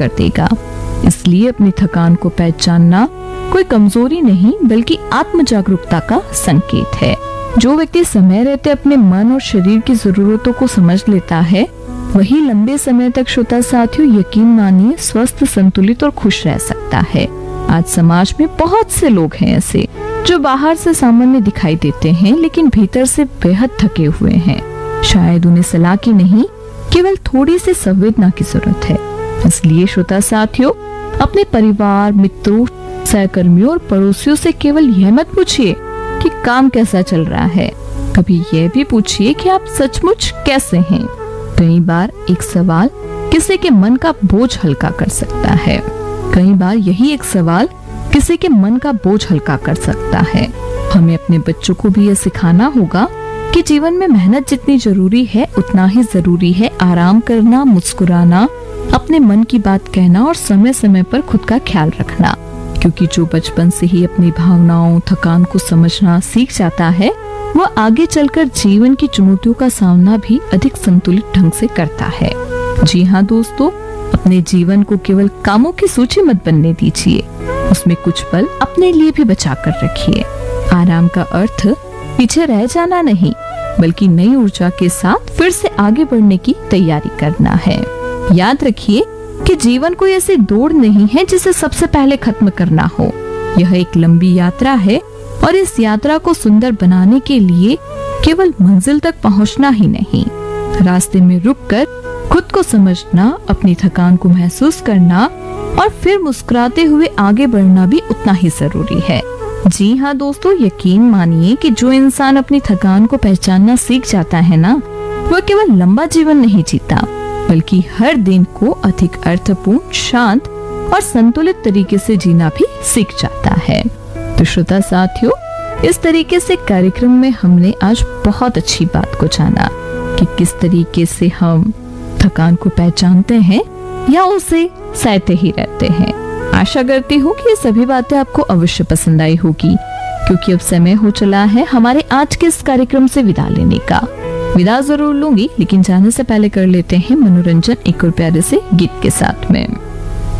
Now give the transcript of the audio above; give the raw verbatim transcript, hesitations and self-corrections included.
कर देगा। इसलिए अपनी थकान को पहचानना कोई कमजोरी नहीं बल्कि आत्म जागरूकता का संकेत है। जो व्यक्ति समय रहते अपने मन और शरीर की जरूरतों को समझ लेता है वही लंबे समय तक श्रोता साथियों यकीन मानिए स्वस्थ, संतुलित और खुश रह सकता है। आज समाज में बहुत से लोग हैं ऐसे जो बाहर से सामान्य दिखाई देते हैं लेकिन भीतर से बेहद थके हुए हैं। शायद उन्हें सलाह की नहीं केवल थोड़ी सी संवेदना की जरूरत है। इसलिए श्रोता साथियों अपने परिवार, मित्रों, सहकर्मियों और पड़ोसियों से केवल यह मत पूछिए कि काम कैसा चल रहा है, कभी यह भी पूछिए कि आप सचमुच कैसे हैं। कई बार एक सवाल किसी के मन का बोझ हल्का कर सकता है। कई बार यही एक सवाल किसी के मन का बोझ हल्का कर सकता है। हमें अपने बच्चों को भी यह सिखाना होगा कि जीवन में मेहनत जितनी जरूरी है उतना ही जरूरी है आराम करना, मुस्कुराना, अपने मन की बात कहना और समय समय पर खुद का ख्याल रखना। क्योंकि जो बचपन से ही अपनी भावनाओं, थकान को समझना सीख जाता है वह आगे चलकर जीवन की चुनौतियों का सामना भी अधिक संतुलित ढंग से करता है। जी हाँ दोस्तों, अपने जीवन को केवल कामों की सूची मत बनने दीजिए, उसमें कुछ पल अपने लिए भी बचा कर रखिए। आराम का अर्थ पीछे रह जाना नहीं बल्कि नई ऊर्जा के साथ फिर से आगे बढ़ने की तैयारी करना है। याद रखिए कि जीवन कोई ऐसी दौड़ नहीं है जिसे सबसे पहले खत्म करना हो। यह एक लंबी यात्रा है और इस यात्रा को सुंदर बनाने के लिए केवल मंजिल तक पहुंचना ही नहीं, रास्ते में रुककर खुद को समझना, अपनी थकान को महसूस करना और फिर मुस्कुराते हुए आगे बढ़ना भी उतना ही जरूरी है। जी हाँ दोस्तों, यकीन मानिए कि जो इंसान अपनी थकान को पहचानना सीख जाता है ना, वह केवल लंबा जीवन नहीं जीता बल्कि हर दिन को अधिक अर्थपूर्ण, शांत और संतुलित तरीके से जीना भी सीख जाता है। तो श्रोता साथियों, इस तरीके से कार्यक्रम में हमने आज बहुत अच्छी बात को जाना कि किस तरीके से हम थकान को पहचानते हैं या उसे सहते ही रहते हैं। आशा करती हूँ कि ये सभी बातें आपको अवश्य पसंद आई होगी, क्योंकि अब समय हो चला है हमारे आज के इस कार्यक्रम से विदा लेने का। विदा जरूर लूंगी लेकिन जाने से पहले कर लेते हैं मनोरंजन एक और प्यारे से गीत के साथ में।